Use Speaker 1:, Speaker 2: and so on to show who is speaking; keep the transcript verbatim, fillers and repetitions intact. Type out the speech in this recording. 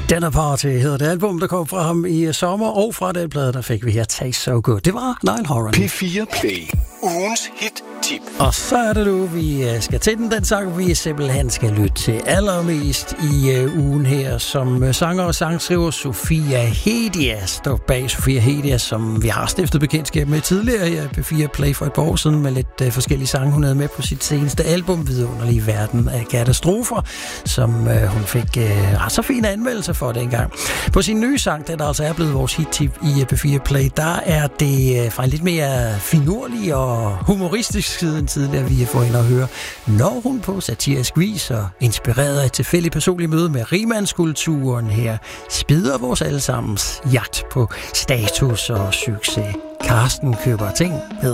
Speaker 1: Dinner Party hedder det album, der kom fra ham i sommer, og fra den plade, der fik vi her Taste So Good. Det var Niall Horan.
Speaker 2: P fire Play. Ugens hit-tip.
Speaker 1: Og så er det nu, vi skal til den, den sang, vi simpelthen skal lytte til allermest i uh, ugen her, som sanger og sangskriver Sofia Hedia står bag. Sofia Hedia, som vi har stiftet bekendtskab med tidligere her på P fire Play for et par år siden, med lidt uh, forskellige sange, hun havde med på sit seneste album, Vidunderlige Verden af Katastrofer, som uh, hun fik uh, ret så fine anmeldelser for dengang. På sin nye sang, den der altså er blevet vores hit-tip i P fire Play, der er det uh, fra en lidt mere finurlig og humoristisk side end tidligere, vi får hende at høre, når hun på satirisk vis og inspireret af et tilfældigt personligt møde med rigmandskulturen her, spider vores allesammens jagt på status og succes. Karsten køber ting, hedder